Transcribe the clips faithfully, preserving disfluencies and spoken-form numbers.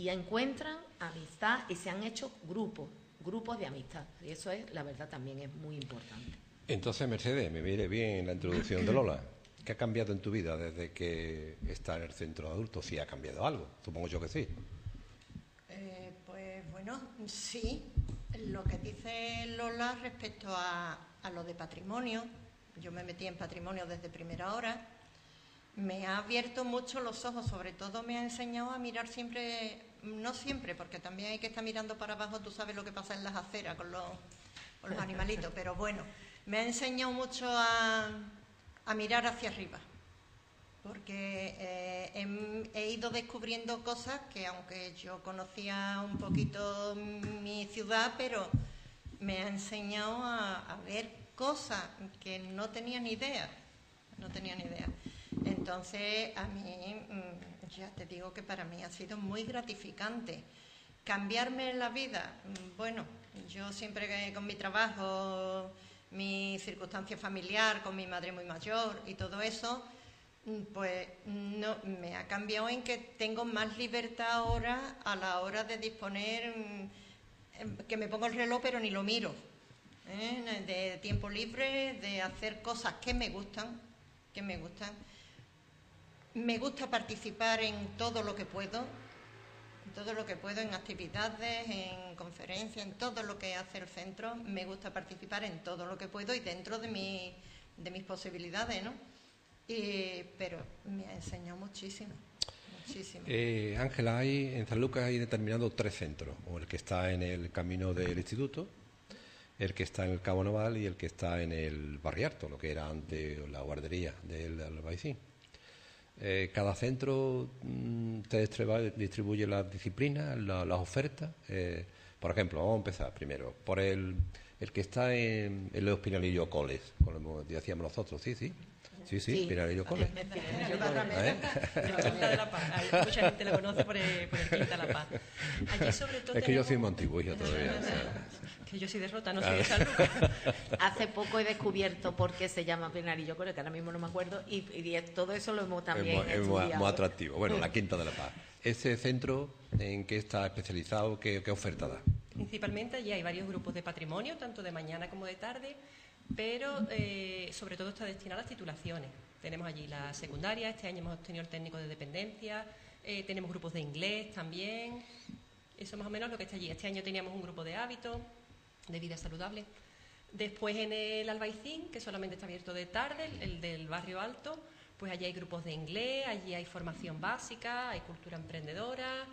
y encuentran amistad y se han hecho grupos, grupos de amistad. Y eso es, la verdad, también es muy importante. Entonces, Mercedes, me mire bien la introducción de Lola. ¿Qué ha cambiado en tu vida desde que está en el centro de adultos? ¿Sí ha cambiado algo? Supongo yo que sí. Eh, pues bueno, sí. Lo que dice Lola respecto a, a lo de patrimonio, yo me metí en patrimonio desde primera hora, me ha abierto mucho los ojos, sobre todo me ha enseñado a mirar siempre, no siempre, porque también hay que estar mirando para abajo, tú sabes lo que pasa en las aceras con los, con los animalitos, pero bueno, me ha enseñado mucho a, a mirar hacia arriba, porque eh, he, he ido descubriendo cosas que, aunque yo conocía un poquito mi ciudad, pero me ha enseñado a, a ver cosas que no tenía ni idea, no tenía ni idea. Entonces, a mí, ya te digo que para mí ha sido muy gratificante. Cambiarme la vida, bueno, yo siempre con mi trabajo, mi circunstancia familiar, con mi madre muy mayor y todo eso, pues no, me ha cambiado en que tengo más libertad ahora a la hora de disponer, que me pongo el reloj pero ni lo miro, ¿eh? De tiempo libre, de hacer cosas que me gustan, que me gustan. Me gusta participar en todo lo que puedo, en todo lo que puedo, en actividades, en conferencias, en todo lo que hace el centro. Me gusta participar en todo lo que puedo y dentro de, mi, de mis posibilidades, ¿no? Y, pero me ha enseñado muchísimo, muchísimo. Eh, Ángela, hay, en San Lucas hay determinados tres centros, o el que está en el camino del instituto, el que está en el Cabo Noval y el que está en el Barriarto, lo que era antes la guardería del Albaicín. Eh, cada centro mmm, te distribuye las disciplinas, la, las ofertas. Eh, por ejemplo, vamos a empezar primero por el, el que está en, en los Pinalillo Coles, como decíamos nosotros, sí, sí. Sí, sí, sí. Pinalillo Coles. ¿Eh? Quinta de la Paz. Mucha gente lo conoce por el, por el Quinta de la Paz. Allí sobre todo es que tenemos... yo soy muy antiguo, yo todavía. O sea... Que yo soy de Rota, no soy de San Lucas. Hace poco he descubierto por qué se llama Pinalillo Coles, que ahora mismo no me acuerdo, y, y todo eso lo hemos también es muy, estudiado. Es muy atractivo. Bueno, la Quinta de la Paz. ¿Ese centro en qué está especializado? ¿Qué, qué oferta da? Principalmente allí hay varios grupos de patrimonio, tanto de mañana como de tarde, pero eh, sobre todo está destinado a las titulaciones. Tenemos allí la secundaria, este año hemos tenido el técnico de dependencia, eh, tenemos grupos de inglés también, eso más o menos lo que está allí. Este año teníamos un grupo de hábitos, de vida saludable. Después en el Albaicín, que solamente está abierto de tarde, el del barrio alto, pues allí hay grupos de inglés, allí hay formación básica, hay cultura emprendedora,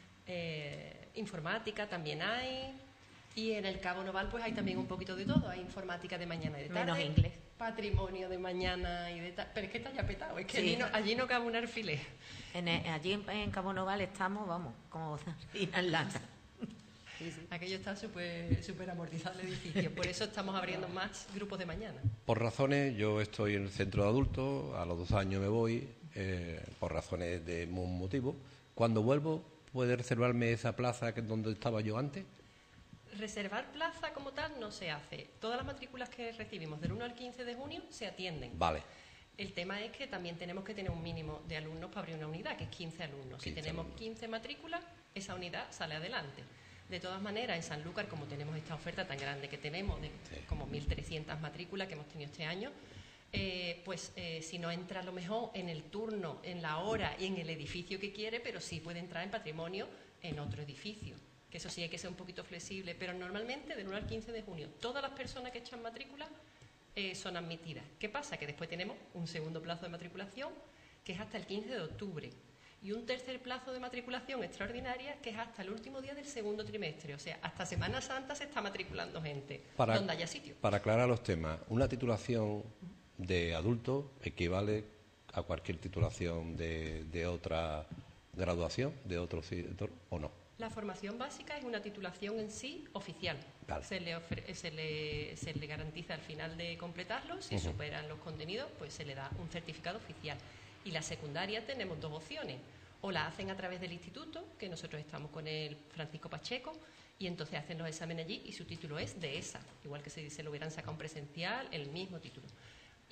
eh, informática también hay. Y en el Cabo Noval pues hay también un poquito de todo, hay informática de mañana y de tarde, menos inglés, patrimonio de mañana y de tarde, pero es que está ya petado, es que sí. allí, no, allí no cabe un alfiler. En el, allí en, en Cabo Noval estamos, vamos, como en lata. Sí, sí. Aquello está súper súper amortizado el edificio, por eso estamos abriendo más grupos de mañana. Por razones, yo estoy en el centro de adultos, a los dos años me voy, eh, por razones de un motivo. Cuando vuelvo, ¿puede reservarme esa plaza que donde estaba yo antes? Reservar plaza como tal no se hace. Todas las matrículas que recibimos del uno al quince de junio se atienden. Vale. El tema es que también tenemos que tener un mínimo de alumnos para abrir una unidad, que es quince alumnos. quince si tenemos alumnos. quince matrículas, esa unidad sale adelante. De todas maneras, en Sanlúcar, como tenemos esta oferta tan grande que tenemos, de Sí. como mil trescientas matrículas que hemos tenido este año, eh, pues eh, si no entra a lo mejor en el turno, en la hora y en el edificio que quiere, pero sí puede entrar en patrimonio en otro edificio. Que eso sí hay que ser un poquito flexible, pero normalmente del uno al quince de junio todas las personas que echan matrícula eh, son admitidas. ¿Qué pasa? Que después tenemos un segundo plazo de matriculación que es hasta el quince de octubre y un tercer plazo de matriculación extraordinaria que es hasta el último día del segundo trimestre, o sea, hasta Semana Santa se está matriculando gente Para, donde haya sitio. Para aclarar los temas, una titulación de adulto equivale a cualquier titulación de, de otra graduación, de otro sector, ¿o no? La formación básica es una titulación en sí oficial. Vale. Se le, ofre- se, le, se le garantiza al final de completarlo, si Uh-huh. superan los contenidos, pues se le da un certificado oficial. Y la secundaria tenemos dos opciones. O la hacen a través del instituto, que nosotros estamos con el Francisco Pacheco, y entonces hacen los exámenes allí y su título es de esa, igual que si se lo hubieran sacado en presencial, el mismo título.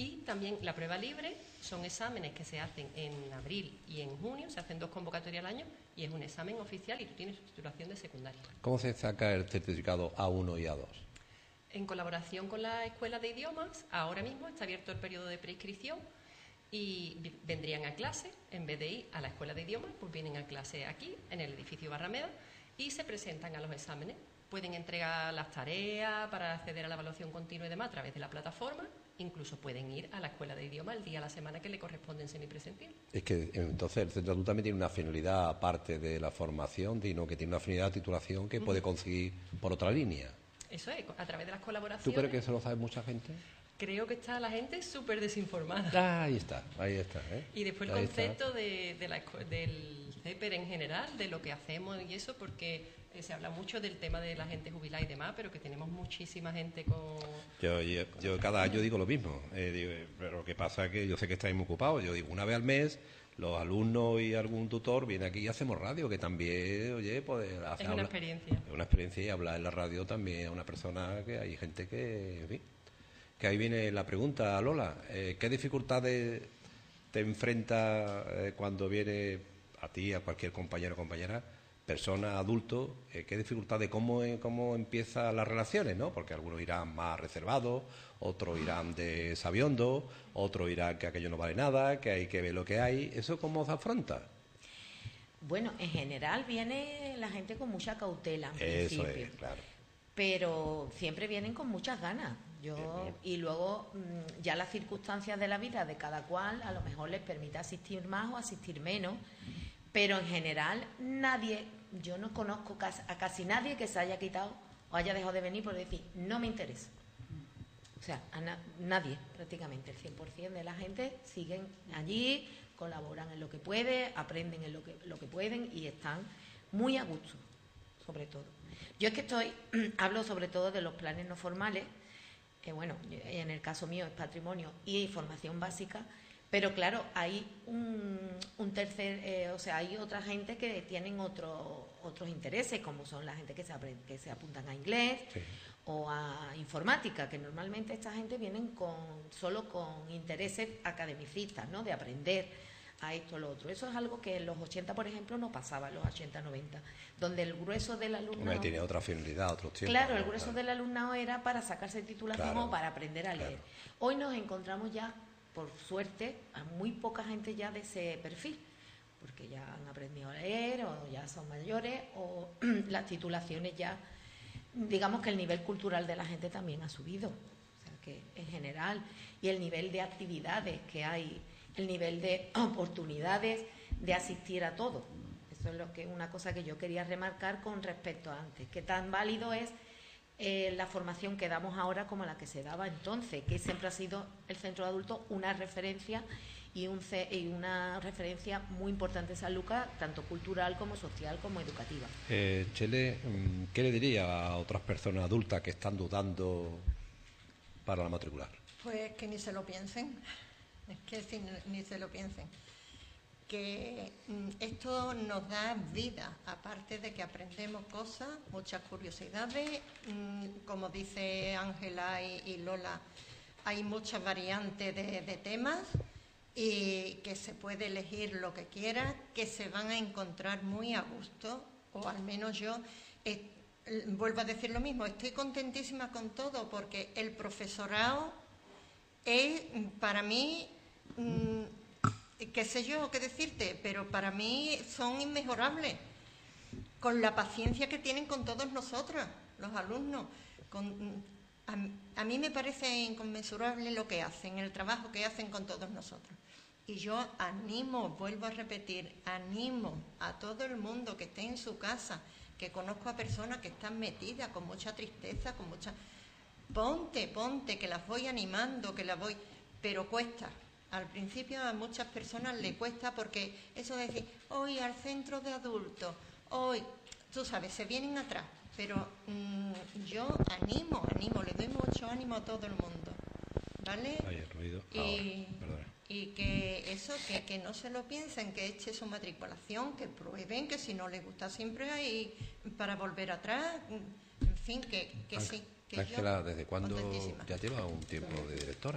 Y también la prueba libre son exámenes que se hacen en abril y en junio, se hacen dos convocatorias al año y es un examen oficial y tú tienes tu titulación de secundaria. ¿Cómo se saca el certificado A uno y A dos? En colaboración con la Escuela de Idiomas, ahora mismo está abierto el periodo de preinscripción y vendrían a clase, en vez de ir a la Escuela de Idiomas, pues vienen a clase aquí, en el edificio Barrameda, y se presentan a los exámenes. Pueden entregar las tareas para acceder a la evaluación continua y demás a través de la plataforma. Incluso pueden ir a la Escuela de Idiomas el día a la semana que le corresponde en semipresencial. Es que entonces el centro adulto también tiene una finalidad aparte de la formación, sino que tiene una finalidad de titulación que uh-huh. puede conseguir por otra línea. Eso es, a través de las colaboraciones. ¿Tú crees que eso lo sabe mucha gente? Creo que está la gente súper desinformada. Ah, ahí está, ahí está. ¿eh? Y después el ahí concepto de, de la, del C E P E R en general, de lo que hacemos y eso, porque eh, se habla mucho del tema de la gente jubilada y demás, pero que tenemos muchísima gente con... Yo, yo, yo cada año digo lo mismo, eh, digo, pero lo que pasa es que yo sé que estáis muy ocupados. Yo digo, una vez al mes, los alumnos y algún tutor viene aquí y hacemos radio, que también, oye, pues... Hace, es una habla, experiencia. Es una experiencia y hablar en la radio también a una persona que hay gente que... En fin, que ahí viene la pregunta, Lola, eh, ¿qué dificultades te enfrenta eh, cuando viene a ti, a cualquier compañero o compañera, persona, adulto, eh, qué dificultades, cómo, eh, cómo empiezan las relaciones, ¿no? Porque algunos irán más reservados, otros irán de sabiondo, otros irán que aquello no vale nada, que hay que ver lo que hay. ¿Eso cómo se afronta? Bueno, en general viene la gente con mucha cautela en Eso principio, es, claro. Pero siempre vienen con muchas ganas. Yo bien, bien. Y luego ya las circunstancias de la vida de cada cual a lo mejor les permite asistir más o asistir menos, pero en general nadie, yo no conozco a casi nadie que se haya quitado o haya dejado de venir por decir no me interesa. O sea, a na nadie prácticamente, el cien por cien de la gente siguen allí, colaboran en lo que puede, aprenden en lo que, lo que pueden y están muy a gusto, sobre todo. Yo es que estoy, hablo sobre todo de los planes no formales, que bueno, en el caso mío es patrimonio y formación básica, pero claro, hay un, un tercer, eh, o sea, hay otra gente que tienen otro, otros intereses, como son la gente que se, que se apuntan a inglés sí. o a informática, que normalmente esta gente vienen con, solo con intereses academicistas, ¿no? De aprender a esto o lo otro. Eso es algo que en los ochenta, por ejemplo, no pasaba, en los ochenta, noventa, donde el grueso del alumnado... Tiene otra finalidad, otros tiempos. Claro, el grueso claro. del alumnado era para sacarse titulación claro, o para aprender a leer. Claro. Hoy nos encontramos ya, por suerte, a muy poca gente ya de ese perfil, porque ya han aprendido a leer o ya son mayores o las titulaciones ya... Digamos que el nivel cultural de la gente también ha subido, o sea que en general, y el nivel de actividades que hay... el nivel de oportunidades de asistir a todo. Eso es lo que una cosa que yo quería remarcar con respecto a antes, que tan válido es eh, la formación que damos ahora como la que se daba entonces, que siempre ha sido el centro de adultos una referencia y, un, y una referencia muy importante en San Lucas, tanto cultural como social como educativa. Eh, Chele, ¿qué le diría a otras personas adultas que están dudando para la matricular? Pues que ni se lo piensen. Es que si, ni se lo piensen, que mm, esto nos da vida, aparte de que aprendemos cosas, muchas curiosidades, mm, como dice Ángela y, y Lola, hay muchas variantes de, de temas y que se puede elegir lo que quiera, que se van a encontrar muy a gusto, o al menos yo, eh, vuelvo a decir lo mismo, estoy contentísima con todo porque el profesorado es para mí... Mm, qué sé yo qué decirte, pero para mí son inmejorables con la paciencia que tienen con todos nosotros, los alumnos. Con, a, a mí me parece inconmensurable lo que hacen, el trabajo que hacen con todos nosotros. Y yo animo, vuelvo a repetir, animo a todo el mundo que esté en su casa, que conozco a personas que están metidas con mucha tristeza, con mucha... Ponte, ponte, que las voy animando, que las voy... Pero cuesta. Al principio a muchas personas le cuesta porque eso de decir, hoy al centro de adultos, hoy, tú sabes, se vienen atrás. Pero mmm, yo animo, animo, le doy mucho ánimo a todo el mundo, ¿vale? Ay, el ruido. Y, y que eso, que, que no se lo piensen, que eche su matriculación, que prueben, que si no les gusta siempre hay para volver atrás, en fin, que, que sí. Ángela, ¿desde cuándo ya lleva un tiempo de directora?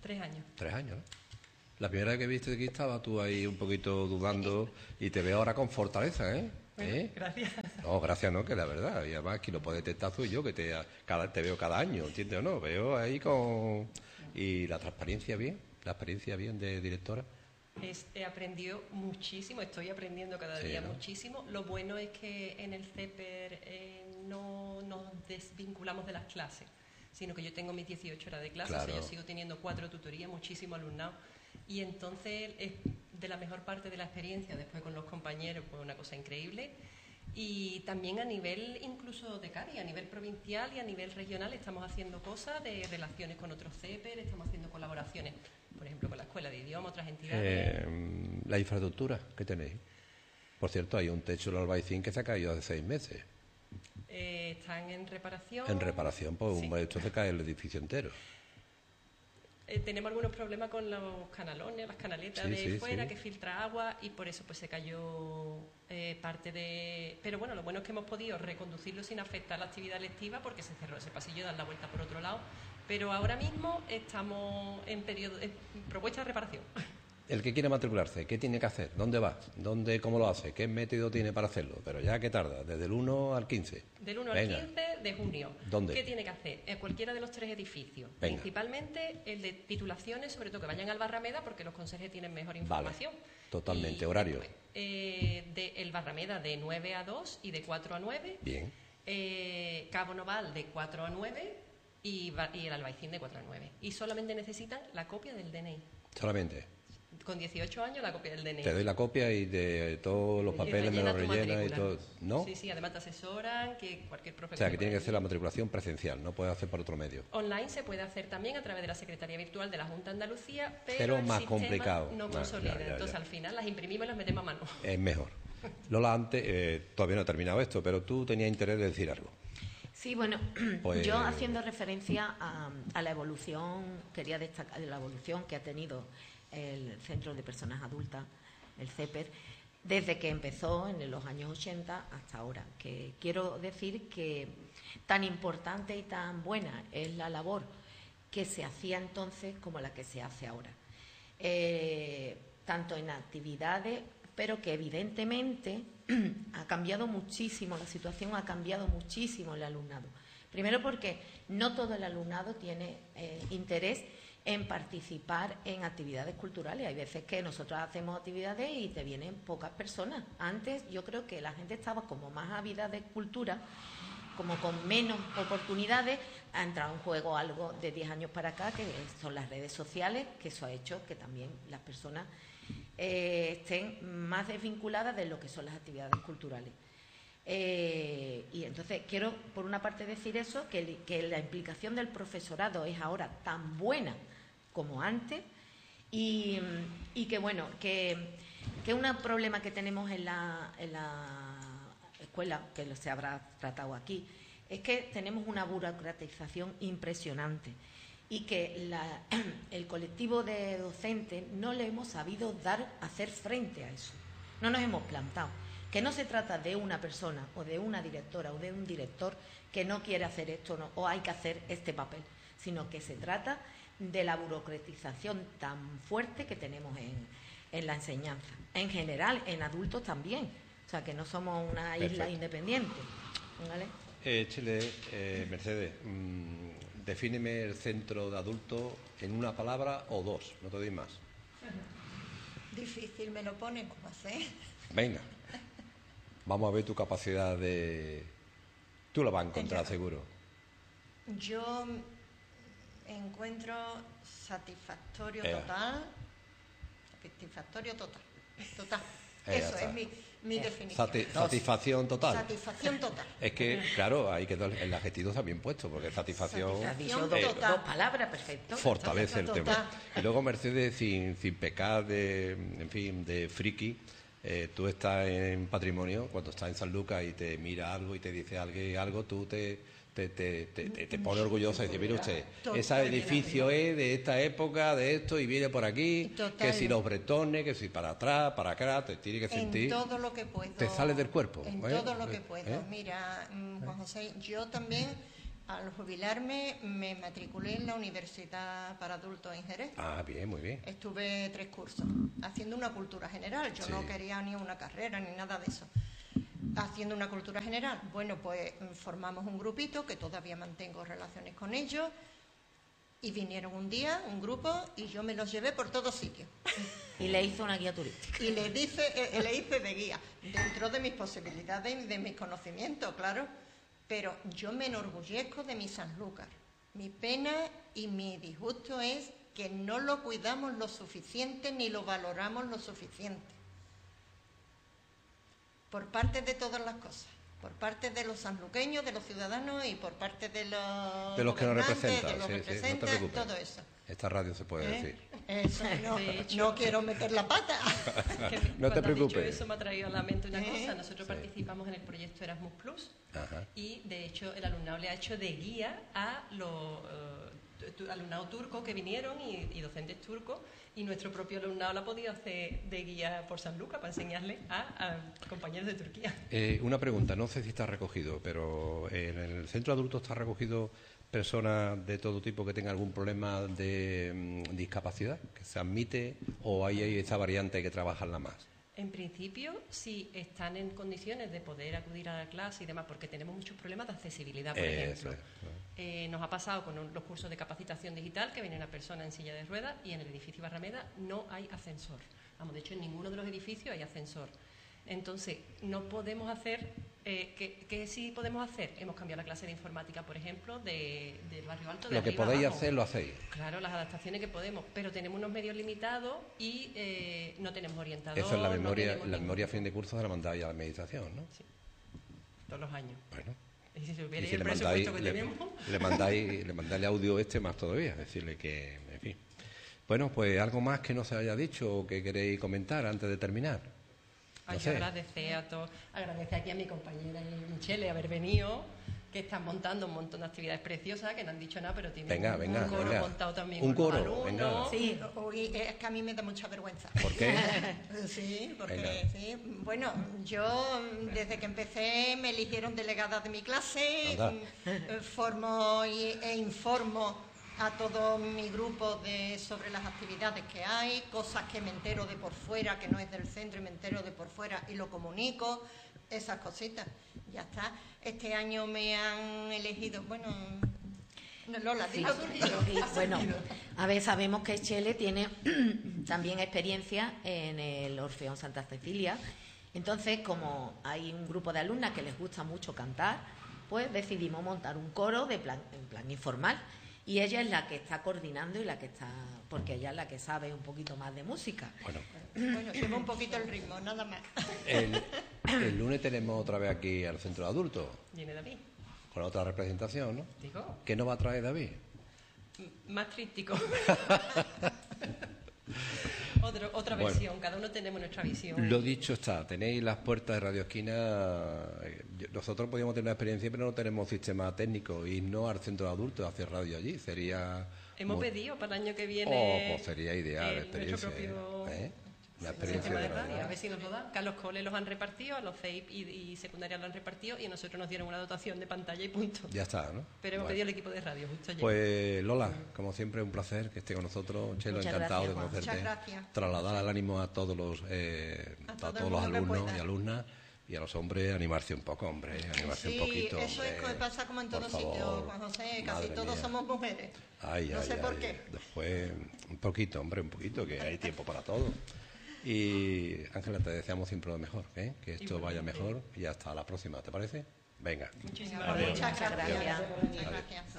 Tres años. Tres años, ¿no? La primera vez que viste aquí estaba tú ahí un poquito dudando y te veo ahora con fortaleza, ¿eh? Bueno, ¿Eh? gracias. No, gracias no, que la verdad. Y además quien lo puede detectar soy yo, que te, cada, te veo cada año, ¿entiendes o no? Veo ahí con... Y la transparencia bien, la experiencia bien de directora. Es, he aprendido muchísimo, estoy aprendiendo cada Sí, día ¿no? muchísimo. Lo bueno es que en el CEPER eh, no nos desvinculamos de las clases, sino que yo tengo mis dieciocho horas de clase, Claro. o sea, yo sigo teniendo cuatro tutorías, muchísimo alumnado. Y entonces es de la mejor parte de la experiencia, después con los compañeros, pues una cosa increíble. Y también a nivel incluso de CARI, a nivel provincial y a nivel regional estamos haciendo cosas de relaciones con otros CEPER, estamos haciendo colaboraciones, por ejemplo, con la Escuela de Idioma, otras entidades. Eh, la infraestructura que tenéis. Por cierto, hay un techo del Albaicín que se ha caído hace seis meses. Eh, están en reparación. En reparación, pues Sí. un esto se cae el edificio entero. Eh, tenemos algunos problemas con los canalones, las canaletas Sí, de sí, fuera sí. que filtra agua y por eso pues se cayó eh, parte de... Pero bueno, lo bueno es que hemos podido reconducirlo sin afectar la actividad lectiva porque se cerró ese pasillo y dar la vuelta por otro lado. Pero ahora mismo estamos en periodo en propuesta de reparación. El que quiere matricularse, ¿qué tiene que hacer? ¿Dónde va? ¿Dónde, cómo lo hace? ¿Qué método tiene para hacerlo? Pero ya que tarda, desde el uno al quince. Del uno Venga. al quince de junio. ¿Dónde? ¿Qué tiene que hacer? En cualquiera de los tres edificios. Venga. Principalmente el de titulaciones, sobre todo que vayan al Barrameda porque los conserjes tienen mejor información. Totalmente. Y ¿Horario? después, eh, de el Barrameda de nueve a dos y de cuatro a nueve. Bien. Eh, Cabo Noval de cuatro a nueve y, Ba- y el Albaicín de cuatro a nueve. Y solamente necesitan la copia del D N I. Solamente. Con dieciocho años la copia del D N I. Te doy la copia y de todos los Y papeles me rellena los tu rellena y matrícula. todo. ¿No? Sí, sí, además te asesoran, que cualquier O profesor... sea, que tiene que ser la matriculación presencial, no puede hacer por otro medio. Online se puede hacer también a través de la Secretaría Virtual de la Junta de Andalucía, pero, Pero el más sistema complicado. no Ah, consolida. ya, ya, ya. Entonces al final las imprimimos y las metemos a mano. Es mejor. Lola, antes, eh, todavía no he terminado esto, pero tú tenías interés de decir algo. Sí, bueno, Pues- yo haciendo referencia a, a la evolución, quería destacar la evolución que ha tenido el Centro de Personas Adultas, el CEPER, desde que empezó en los años ochenta hasta ahora. Que quiero decir que tan importante y tan buena es la labor que se hacía entonces como la que se hace ahora. Eh, tanto en actividades, pero que evidentemente ha cambiado muchísimo, la situación ha cambiado muchísimo el alumnado. Primero porque no todo el alumnado tiene eh, interés en participar en actividades culturales. Hay veces que nosotros hacemos actividades y te vienen pocas personas. Antes yo creo que la gente estaba como más ávida de cultura, como con menos oportunidades. Ha entrado en juego algo de diez años para acá, que son las redes sociales, que eso ha hecho que también las personas eh, estén más desvinculadas de lo que son las actividades culturales. Eh, y entonces quiero, por una parte, decir eso, que, el- que la implicación del profesorado es ahora tan buena como antes y, y que, bueno, que, que un problema que tenemos en la, en la escuela, que lo se habrá tratado aquí, es que tenemos una burocratización impresionante y que la- el colectivo de docentes no le hemos sabido dar, hacer frente a eso. No nos hemos plantado. Que no se trata de una persona o de una directora o de un director que no quiere hacer esto no, o hay que hacer este papel, sino que se trata de la burocratización tan fuerte que tenemos en, en la enseñanza. En general, en adultos también. O sea, que no somos una isla Perfecto. independiente. ¿Vale? Eh, Chile, eh, Mercedes, mm, defíneme el centro de adultos en una palabra o dos, no te doy más. Difícil me lo pone, ¿cómo hacer? Venga, vamos a ver tu capacidad de... Tú la vas a encontrar Venga. seguro. Yo encuentro satisfactorio Ea. total, satisfactorio total, total. Ea, Eso está. es mi, mi definición. Sati- satisfacción total. Satisfacción total. Es que, claro, hay que dar el adjetivo también puesto, porque satisfacción Ha Satisfacción dicho dos, total. dos palabras, perfecto. fortalece el Total. tema. Y luego Mercedes, sin, sin pecar de, en fin, de friki, eh, tú estás en patrimonio, cuando estás en San Lucas y te mira algo y te dice algo, algo tú te, te, te, te, te, te pone orgullosa y dices, mire usted, ese edificio es de esta época, de esto, y viene por aquí, Total. que si los bretones, que si para atrás, para acá, te tiene que En sentir. todo lo que puedo. Te sale del cuerpo, En ¿eh? todo lo que puedo. ¿Eh? Mira, mm, Juan José, yo también Al jubilarme me matriculé en la Universidad para Adultos en Jerez. Ah, bien, muy bien. Estuve tres cursos haciendo una cultura general. Yo Sí. no quería ni una carrera ni nada de eso. Haciendo una cultura general. Bueno, pues formamos un grupito que todavía mantengo relaciones con ellos. Y vinieron un día, un grupo, y yo me los llevé por todos sitios. Y le hizo una guía turística. Y le, dice, eh, le hice de guía, dentro de mis posibilidades y de mis conocimientos, claro. Pero yo me enorgullezco de mi Sanlúcar. Mi pena y mi disgusto es que no lo cuidamos lo suficiente ni lo valoramos lo suficiente. Por parte de todas las cosas. Por parte de los sanluqueños, de los ciudadanos y por parte de los De los que nos gobernantes, representan, de los sí, sí, no te representantes, preocupes. todo eso. Esta radio se puede ¿Eh? decir. Eso, no, De hecho- no quiero meter la pata. Que No te cuando has dicho preocupes. eso me ha traído a la mente una ¿Eh? cosa. Nosotros Sí. participamos en el proyecto Erasmus Plus Ajá. y, de hecho, el alumnado le ha hecho de guía a los eh, tu- alumnado turco que vinieron y, y docentes turcos, y nuestro propio alumnado lo ha podido hacer de guía por Sanlúcar para enseñarle a, a compañeros de Turquía. Eh, una pregunta, no sé si está recogido, pero en el centro adulto está recogido personas de todo tipo que tengan algún problema de mm, discapacidad, que se admite, o hay, hay esa variante hay que trabajarla más. En principio, si están en condiciones de poder acudir a la clase y demás, porque tenemos muchos problemas de accesibilidad, por Eso ejemplo. es. Eh, nos ha pasado con un- los cursos de capacitación digital que viene una persona en silla de ruedas y en el edificio Barrameda no hay ascensor. Vamos, de hecho, en ninguno de los edificios hay ascensor. Entonces, no podemos hacer... Eh, ¿qué, qué sí podemos hacer? Hemos cambiado la clase de informática, por ejemplo, de, del barrio alto de Lo que arriba podéis abajo. hacer, lo hacéis. Claro, las adaptaciones que podemos, pero tenemos unos medios limitados y eh, no tenemos orientador. Eso es la no memoria, tenemos la ningún- memoria a fin de curso se la mandáis a la meditación, ¿no? Sí, todos los años. Bueno. Y si se Y hubiera si el le presupuesto mandáis, que le, tenemos... le mandáis, le mandáis audio este más todavía, decirle que, en fin. Bueno, pues algo más que no se haya dicho o que queréis comentar antes de terminar. No Hay que sé. agradecer a todos, agradecer aquí a mi compañera y Michelle haber venido, que están montando un montón de actividades preciosas, que no han dicho nada, pero tienen Venga, un, venga, un coro venga. montado también Un con los coro, alumnos. venga. Sí. Uy, es que a mí me da mucha vergüenza. ¿Por qué? Sí, porque Venga. sí. Bueno, yo desde que empecé me eligieron delegada de mi clase, Anda. mm, formo y- e informo a todo mi grupo de, sobre las actividades que hay, cosas que me entero de por fuera, que no es del centro y me entero de por fuera y lo comunico, esas cositas. Ya está. Este año me han elegido, bueno, no, Lola, Sí, dilo tú, dilo. y bueno, a ver, sabemos que Chele tiene también experiencia en el Orfeón Santa Cecilia. Entonces, como hay un grupo de alumnas que les gusta mucho cantar, pues decidimos montar un coro de plan, en plan informal. Y ella es la que está coordinando y la que está, porque ella es la que sabe un poquito más de música. Bueno, Bueno, llevo un poquito el ritmo, nada más. el, el lunes tenemos otra vez aquí al centro de adultos, Viene David, con otra representación, ¿no? digo, ¿Qué nos va a traer David? m- más trístico. Otro, otra Bueno. versión, cada uno tenemos nuestra visión. Lo dicho está, tenéis las puertas de Radio Esquina. eh, yo- Nosotros podríamos tener una experiencia, pero no tenemos sistema técnico. Y no al centro de adultos a hacer radio allí. Sería. Hemos muy- pedido para el año que Oh, viene pues sería ideal la el- experiencia. nuestro propio ¿eh? Una experiencia sistema de de radio, radio. a ver si nos lo dan. Que a los coles los han repartido, a los C E I P y, y secundarias lo han repartido y a nosotros nos dieron una dotación de pantalla y punto. Ya está, ¿no? Pero hemos Bueno. pedido el equipo de radio justo ayer. Pues Lola, como siempre, un placer que esté con nosotros. Chelo, Muchas encantado gracias, de Juan. conocerte. Muchas gracias. Trasladar el ánimo a todos los, eh, A a todo el todos los mundo que alumnos pueda. y alumnas. Y a los hombres, animarse un poco, hombre, animarse Sí, un poquito. eso es hombre. que pasa como en Por todos favor. sitios, Juan José, casi Madre todos mía. somos mujeres. Ay, no ay, sé por ay. qué. Después, un poquito, hombre, un poquito, que hay tiempo para todo. Y Ángela, te deseamos siempre lo mejor, ¿eh? Que esto vaya mejor y hasta la próxima, ¿te parece? Venga. Muchísimas Venga, gracias. Muchas Muchas gracias. gracias. Muchas gracias.